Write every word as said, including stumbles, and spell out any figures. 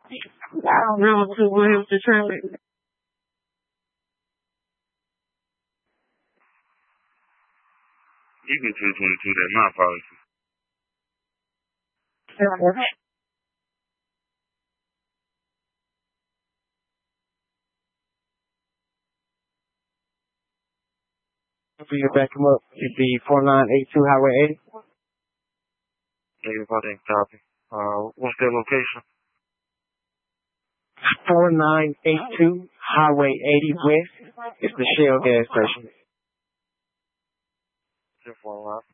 I don't know who Williams to traffic. You can two twenty-two, that's my policy. For you to back him up, it'd be four nine eight two Highway eighty. Negative, I didn't copy. Uh, what's their location? four nine eight two Highway eighty West. It's the Shell gas station. Just one lot.